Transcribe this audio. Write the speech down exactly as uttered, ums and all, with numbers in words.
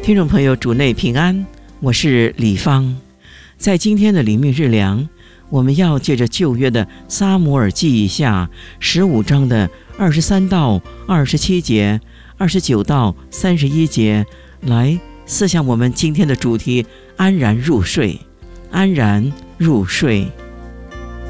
听众朋友，主内平安，我是李芳。在今天的灵命日粮，我们要借着旧约的撒母耳记下十五章的二十三到二十七节、二十九到三十一节来思想我们今天的主题：安然入睡。安然入睡。